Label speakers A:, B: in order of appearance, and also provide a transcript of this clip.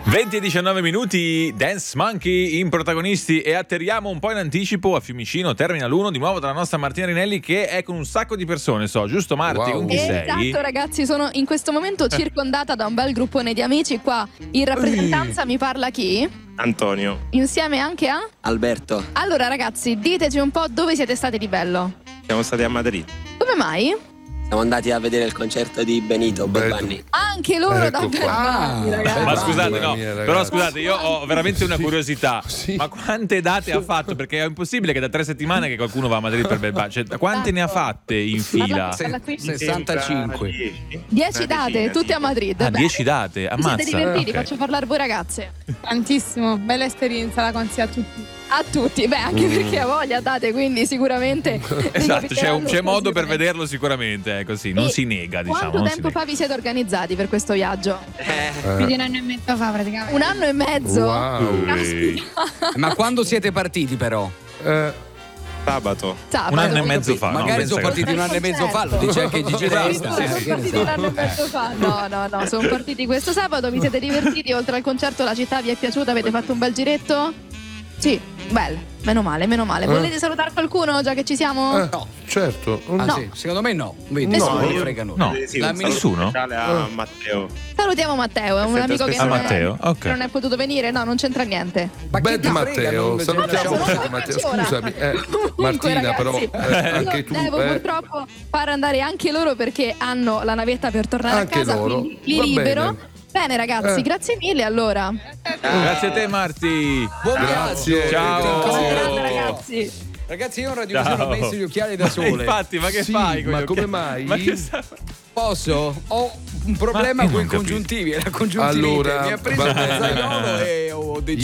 A: 20 e 19 minuti, Dance Monkey in protagonisti, e atterriamo un po' in anticipo a Fiumicino, Terminal 1, di nuovo dalla nostra Martina Rinelli, che è con un sacco di persone, giusto Marti?
B: Wow.
A: Con chi sei?
C: Esatto ragazzi, sono in questo momento circondata da un bel gruppone di amici. Qua in rappresentanza mi parla chi?
D: Antonio.
C: Insieme anche a?
E: Alberto.
C: Allora ragazzi, diteci un po' dove siete stati di bello.
D: Siamo stati a Madrid.
C: Come mai?
E: Siamo andati a vedere il concerto di Benito Belvanni.
C: Anche loro
B: Ecco
C: da Belvanni, ragazzi.
A: Ma scusate, no,
B: mia, ragazzi.
A: però scusate, io ho veramente una curiosità.
B: Sì.
A: Ma quante date ha fatto? Perché è impossibile che da 3 settimane che qualcuno va a Madrid per Belva. Cioè, quante ne ha fatte in fila?
C: Parla qui.
F: 65.
C: 10 date, tutte a Madrid.
A: Ah,
C: Beh,
A: 10 date,
C: vi
A: ammazza.
C: siete divertiti,
A: Ok.
C: faccio parlare voi ragazze.
G: Tantissimo, bella esperienza, la consiglio a tutti.
C: A tutti, beh, anche perché ha voglia date, quindi sicuramente.
A: Esatto, c'è modo per vederlo sicuramente, è così, non
C: E
A: si nega, diciamo.
C: Quanto
A: non si
C: tempo
A: nega.
C: fa vi siete organizzati per questo viaggio?
G: Più di un anno e mezzo fa praticamente.
C: 1 anno e mezzo?
B: Wow.
C: Caspita.
F: Ma quando siete partiti però?
D: Sabato.
C: Sabato.
A: 1 anno e mezzo fa.
F: Magari
A: pensa
F: sono
A: che-
F: partiti 1 anno e mezzo fa, lo dice anche Gigi Resta.
C: Sono partiti 1 anno e mezzo fa. No, sono partiti questo sabato. Vi siete divertiti? Oltre al concerto, la città vi è piaciuta? Avete fatto un bel giretto? Sì, bello. Meno male. Volete salutare qualcuno già che ci siamo?
F: No.
B: Certo.
F: Ah,
C: No.
F: sì, secondo me no. Vedi,
C: Nessuno.
F: non ne frega nulla.
A: No,
D: Sì,
F: La
D: un saluto
A: nessuno?
D: speciale a Matteo.
C: Salutiamo Matteo, è un
D: Perfetto,
C: amico che
D: spesso
C: non,
A: Matteo, ok.
C: che non è potuto venire. No, non c'entra niente.
F: Ma
B: Bad
F: che ti frega,
B: Matteo,
F: non-
B: salutiamo
C: Vabbè,
B: Bad
C: sono
B: Matteo.
C: ora.
B: Scusami,
C: Comunque,
B: Martina,
C: ragazzi,
B: però anche
C: io
B: tu.
C: devo purtroppo far andare anche loro perché hanno la navetta per tornare
B: Anche
C: a casa,
B: loro.
C: quindi li
B: Va
C: libero.
B: bene.
C: Bene ragazzi, grazie mille allora.
A: Grazie a te Marti.
F: Buon
B: Grazie.
F: viaggio.
A: Ciao.
C: Come
B: Grazie.
C: grande ragazzi.
F: Ragazzi, io in radiovisione ho
A: Ciao.
F: messo gli occhiali da
A: Ma
F: sole.
A: infatti, ma che
B: Sì,
A: fai con
B: ma
A: gli
B: come
A: occhiali?
B: mai?
A: Ma che sta...
F: Posso? Ho un problema
A: Ma io
F: con
A: non
F: i
A: capisco.
F: congiuntivi, la congiuntivite.
B: Allora,
F: Mi ha preso
B: va
F: il
B: bene.
F: pizzaiolo e ho deciso